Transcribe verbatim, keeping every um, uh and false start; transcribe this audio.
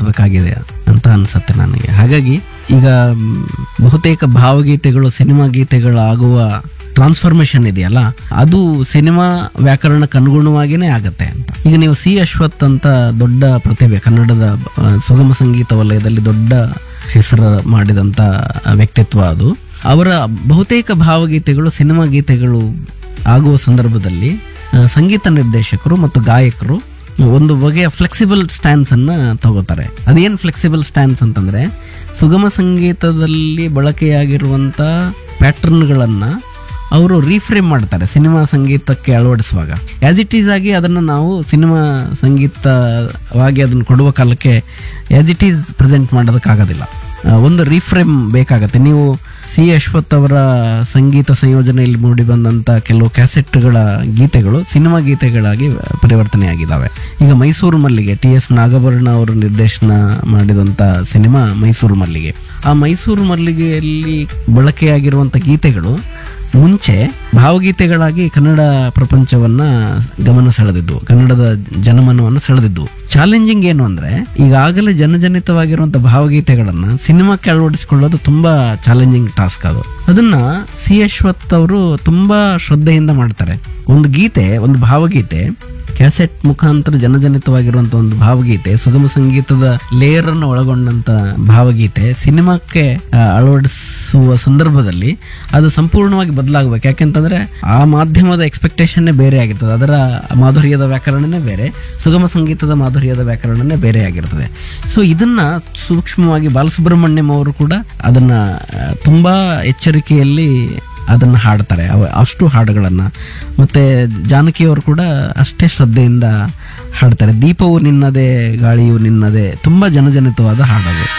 ಅಳವಡಿಸಬೇಕಾಗಿದೆ ಅಂತ ಅನ್ಸುತ್ತೆ ನನಗೆ. ಹಾಗಾಗಿ ಈಗ ಮ್, ಬಹುತೇಕ ಭಾವಗೀತೆಗಳು ಸಿನಿಮಾ ಗೀತೆಗಳಾಗುವ ಟ್ರಾನ್ಸ್ಫಾರ್ಮೇಶನ್ ಇದೆಯಲ್ಲ, ಅದು ಸಿನಿಮಾ ವ್ಯಾಕರಣಕ್ಕೆ ಅನುಗುಣವಾಗಿನೇ ಆಗತ್ತೆ ಅಂತ. ಈಗ ನೀವು ಸಿ ಅಶ್ವಥ್ ಅಂತ ದೊಡ್ಡ ಪ್ರತಿಭೆ, ಕನ್ನಡದ ಆ, ಸುಗಮ ಸಂಗೀತ ವಲಯದಲ್ಲಿ ದೊಡ್ಡ ಹೆಸರು ಮಾಡಿದಂಥ ವ್ಯಕ್ತಿತ್ವ ಅದು. ಅವರ ಬಹುತೇಕ ಭಾವಗೀತೆಗಳು ಸಿನಿಮಾ ಗೀತೆಗಳು ಆಗುವ ಸಂದರ್ಭದಲ್ಲಿ ಆ, ಸಂಗೀತ ನಿರ್ದೇಶಕರು ಮತ್ತು ಗಾಯಕರು ಒಂದು ಬಗೆಯ ಫ್ಲೆಕ್ಸಿಬಲ್ ಸ್ಟ್ಯಾನ್ಸ್ ಅನ್ನ ತಗೋತಾರೆ. ಅದೇನು ಫ್ಲೆಕ್ಸಿಬಲ್ ಸ್ಟ್ಯಾನ್ಸ್ ಅಂತಂದ್ರೆ, ಸುಗಮ ಸಂಗೀತದಲ್ಲಿ ಬಳಕೆಯಾಗಿರುವಂತ ಪ್ಯಾಟರ್ನ್ಗಳನ್ನ ಅವರು ರೀಫ್ರೇಮ್ ಮಾಡ್ತಾರೆ ಸಿನಿಮಾ ಸಂಗೀತಕ್ಕೆ ಅಳವಡಿಸುವಾಗ. ಆಸ್ ಇಟ್ ಈಸ್ ಆಗಿ ಅದನ್ನು ನಾವು ಸಿನಿಮಾ ಸಂಗೀತವಾಗಿ ಅದನ್ನು ಕೊಡುವ ಕಾಲಕ್ಕೆ ಆಸ್ ಇಟ್ ಈಸ್ ಪ್ರೆಸೆಂಟ್ ಮಾಡೋದಕ್ಕಾಗೋದಿಲ್ಲ. ಆ, ಒಂದು ರೀಫ್ರೇಮ್ ಬೇಕಾಗತ್ತೆ. ನೀವು ಸಿ ಅಶ್ವಥ್ ಅವರ ಸಂಗೀತ ಸಂಯೋಜನೆಯಲ್ಲಿ ಮೂಡಿ ಬಂದಂಥ ಕೆಲವು ಕ್ಯಾಸೆಟ್ಗಳ ಗೀತೆಗಳು ಸಿನಿಮಾ ಗೀತೆಗಳಾಗಿ ಪರಿವರ್ತನೆಯಾಗಿದ್ದಾವೆ. ಈಗ ಮೈಸೂರು ಮಲ್ಲಿಗೆ, ಟಿ ಎಸ್ ನಾಗಭರಣ ಅವರು ನಿರ್ದೇಶನ ಮಾಡಿದಂಥ ಸಿನಿಮಾ ಮೈಸೂರು ಮಲ್ಲಿಗೆ. ಆ ಮೈಸೂರು ಮಲ್ಲಿಗೆಯಲ್ಲಿ ಬಳಕೆಯಾಗಿರುವಂಥ ಗೀತೆಗಳು ಮುಂಚೆ ಭಾವಗೀತೆಗಳಾಗಿ ಕನ್ನಡ ಪ್ರಪಂಚವನ್ನ ಗಮನ ಸೆಳೆದಿದ್ದು, ಕನ್ನಡದ ಜನಮನವನ್ನು ಸೆಳೆದಿದ್ದು. ಚಾಲೆಂಜಿಂಗ್ ಏನು ಅಂದ್ರೆ, ಈಗಾಗಲೇ ಜನಜನಿತವಾಗಿರುವಂತಹ ಭಾವಗೀತೆಗಳನ್ನ ಸಿನಿಮಾಕ್ಕೆ ಅಳವಡಿಸಿಕೊಳ್ಳೋದು ತುಂಬಾ ಚಾಲೆಂಜಿಂಗ್ ಟಾಸ್ಕ್. ಅದು ಅದನ್ನ ಸಿ ಅಶ್ವಥ್ ಅವರು ತುಂಬಾ ಶ್ರದ್ಧೆಯಿಂದ ಮಾಡ್ತಾರೆ. ಒಂದು ಗೀತೆ, ಒಂದು ಭಾವಗೀತೆ ಕ್ಯಾಸೆಟ್ ಮುಖಾಂತರ ಜನಜನಿತವಾಗಿರುವಂತ ಒಂದು ಭಾವಗೀತೆ, ಸುಗಮ ಸಂಗೀತದ ಲೇಯರ್ ಅನ್ನು ಒಳಗೊಂಡಂತ ಭಾವಗೀತೆ ಸಿನಿಮಾಕ್ಕೆ ಆ, ಅಳವಡಿಸುವ ಸಂದರ್ಭದಲ್ಲಿ ಅದು ಸಂಪೂರ್ಣವಾಗಿ ಬದಲಾಗಬೇಕು. ಯಾಕೆಂತಂದ್ರೆ ಆ ಮಾಧ್ಯಮದ ಎಕ್ಸ್ಪೆಕ್ಟೇಷನ್ನೇ ಬೇರೆ ಆಗಿರ್ತದೆ, ಅದರ ಮಾಧುರ್ಯದ ವ್ಯಾಕರಣನೇ ಬೇರೆ, ಸುಗಮ ಸಂಗೀತದ ಮಾಧುರ್ಯದ ವ್ಯಾಕರಣನೇ ಬೇರೆ ಆಗಿರ್ತದೆ. ಸೊ ಇದನ್ನ ಸೂಕ್ಷ್ಮವಾಗಿ ಬಾಲಸುಬ್ರಹ್ಮಣ್ಯಂ ಅವರು ಕೂಡ ಅದನ್ನ ಆ, ತುಂಬಾ ಎಚ್ಚರಿಕೆಯಲ್ಲಿ ಅದನ್ನು ಹಾಡ್ತಾರೆ, ಅವ ಅಷ್ಟು ಹಾಡುಗಳನ್ನ. ಮತ್ತೆ ಜಾನಕಿಯವರು ಕೂಡ ಅಷ್ಟೇ ಶ್ರದ್ಧೆಯಿಂದ ಹಾಡ್ತಾರೆ. ದೀಪವು ನಿನ್ನದೇ ಗಾಳಿಯು ನಿನ್ನದೇ, ತುಂಬಾ ಜನಜನಿತವಾದ ಹಾಡದು.